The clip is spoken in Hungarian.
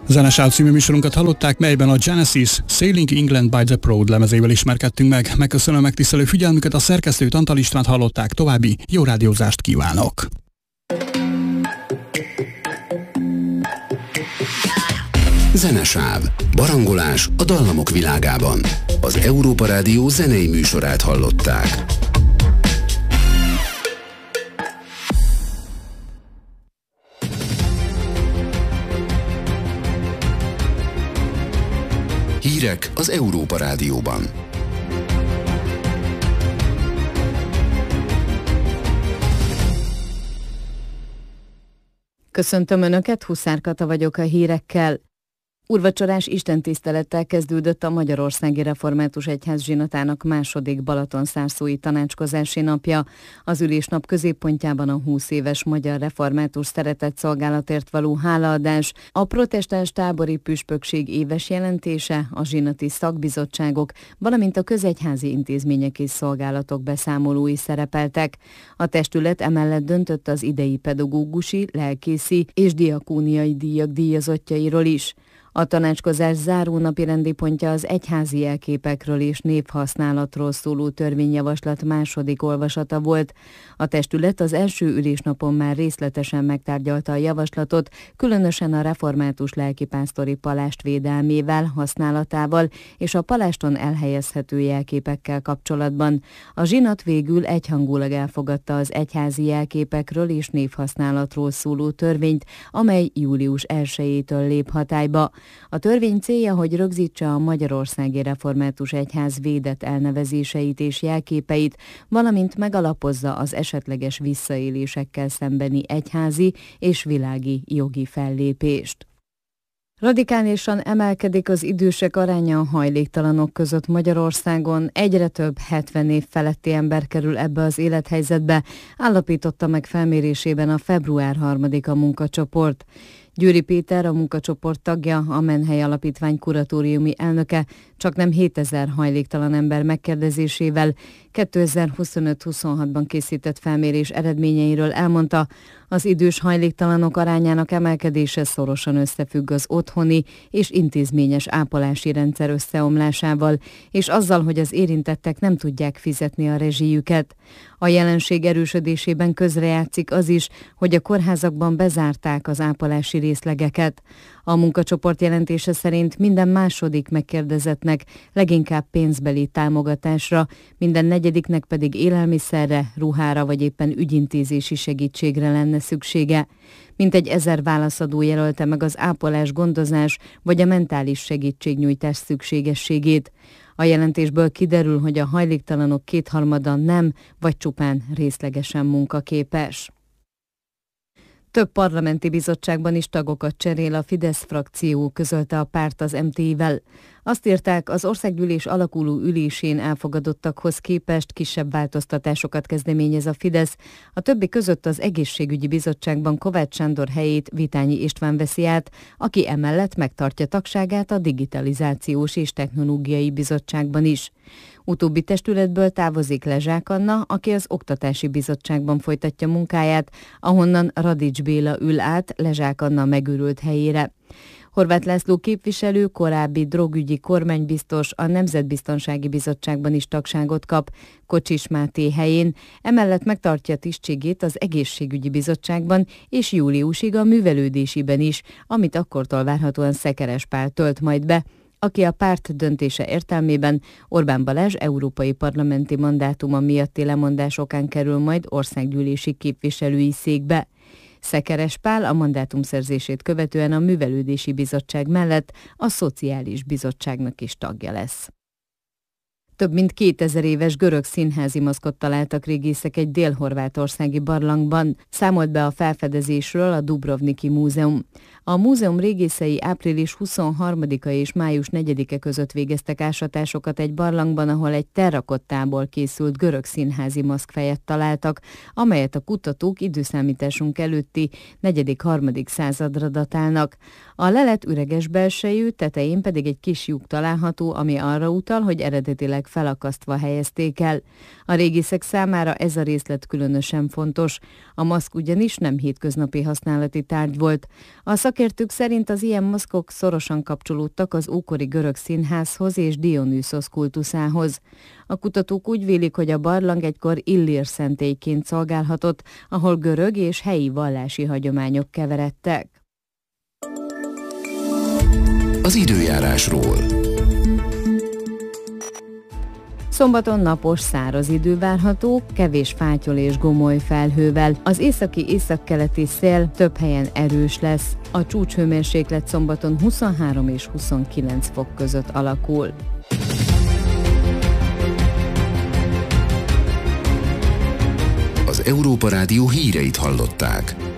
Zenesáv című műsorunkat hallották, melyben a Genesis Sailing England by the Proud lemezével ismerkedtünk meg. Megköszönöm a megtisztelő figyelmüket, a szerkesztőt, Antal Istvánt hallották, további jó rádiózást kívánok! Zenesáv, barangolás a dallamok világában. Az Európa Rádió zenei műsorát hallották. Hírek az Európa Rádióban. Köszöntöm Önöket, Huszár Kata vagyok a hírekkel. Úrvacsorás istentisztelettel kezdődött a Magyarországi Református Egyház zsinatának második balatonszárszói tanácskozási napja. Az ülésnap középpontjában a 20 éves Magyar Református Szeretetszolgálatért való hálaadás, a protestáns tábori püspökség éves jelentése, a zsinati szakbizottságok, valamint a közegyházi intézmények és szolgálatok beszámolói szerepeltek. A testület emellett döntött az idei pedagógusi, lelkészi és diakóniai díjak díjazottjairól is. A tanácskozás záró napirendi pontja az egyházi jelképekről és névhasználatról szóló törvényjavaslat második olvasata volt. A testület az első ülésnapon már részletesen megtárgyalta a javaslatot, különösen a református lelkipásztori palást védelmével, használatával és a paláston elhelyezhető jelképekkel kapcsolatban. A zsinat végül egyhangulag elfogadta az egyházi jelképekről és névhasználatról szóló törvényt, amely július 1-től lép hatályba. A törvény célja, hogy rögzítse a Magyarországi Református Egyház védett elnevezéseit és jelképeit, valamint megalapozza az esetleges visszaélésekkel szembeni egyházi és világi jogi fellépést. Radikálisan emelkedik az idősek aránya a hajléktalanok között Magyarországon. Egyre több 70 év feletti ember kerül ebbe az élethelyzetbe, állapította meg felmérésében a február 3-a munkacsoport. Győri Péter, a munkacsoport tagja, a Menhely Alapítvány kuratóriumi elnöke csaknem 7000 hajléktalan ember megkérdezésével 2025-26-ban készített felmérés eredményeiről elmondta, az idős hajléktalanok arányának emelkedése szorosan összefügg az otthoni és intézményes ápolási rendszer összeomlásával, és azzal, hogy az érintettek nem tudják fizetni a rezsijüket. A jelenség erősödésében közrejátszik az is, hogy a kórházakban bezárták az ápolási részlegeket. A munkacsoport jelentése szerint minden második megkérdezettnek leginkább pénzbeli támogatásra, minden negyediknek pedig élelmiszerre, ruhára vagy éppen ügyintézési segítségre lenne szüksége. Mintegy 1000 válaszadó jelölte meg az ápolás, gondozás vagy a mentális segítségnyújtás szükségességét. A jelentésből kiderül, hogy a hajléktalanok 2/3 nem, vagy csupán részlegesen munkaképes. Több parlamenti bizottságban is tagokat cserél a Fidesz frakció, közölte a párt az MTI-vel. Azt írták, az országgyűlés alakuló ülésén elfogadottakhoz képest kisebb változtatásokat kezdeményez a Fidesz. A többi között az egészségügyi bizottságban Kovács Sándor helyét Vitányi István veszi át, aki emellett megtartja tagságát a digitalizációs és technológiai bizottságban is. Utóbbi testületből távozik Lezsák Anna, aki az oktatási bizottságban folytatja munkáját, ahonnan Radics Béla ül át Lezsák Anna megőrült helyére. Horváth László képviselő, korábbi drogügyi kormánybiztos, a Nemzetbiztonsági Bizottságban is tagságot kap, Kocsis Máté helyén, emellett megtartja tisztségét az Egészségügyi Bizottságban és júliusig a Művelődésiben is, amit akkortól várhatóan Szekeres Pál tölt majd be, aki a párt döntése értelmében Orbán Balázs európai parlamenti mandátuma miatti lemondás okán kerül majd országgyűlési képviselői székbe. Szekeres Pál a mandátumszerzését követően a Művelődési Bizottság mellett a Szociális Bizottságnak is tagja lesz. Több mint 2000 éves görög színházi maszkot találtak régészek egy dél-horvátországi barlangban, számolt be a felfedezésről a Dubrovniki Múzeum. A múzeum régészei április 23-a és május 4-e között végeztek ásatásokat egy barlangban, ahol egy terrakottából készült görög színházi maszkfejet találtak, amelyet a kutatók időszámításunk előtti 4.-3. századra datálnak. A lelet üreges belsejű, tetején pedig egy kis lyuk található, ami arra utal, hogy eredetileg felakasztva helyezték el. A régészek számára ez a részlet különösen fontos. A maszk ugyanis nem hétköznapi használati tárgy volt. A szakértők szerint az ilyen maszkok szorosan kapcsolódtak az ókori görög színházhoz és Dionysos kultuszához. A kutatók úgy vélik, hogy a barlang egykor Illír szentélyként szolgálhatott, ahol görög és helyi vallási hagyományok keveredtek. Az időjárásról. Szombaton napos, száraz idő várható, kevés fátyol és gomoly felhővel. Az északi-északkeleti szél több helyen erős lesz. A csúcshőmérséklet szombaton 23 és 29 fok között alakul. Az Európa Rádió híreit hallották.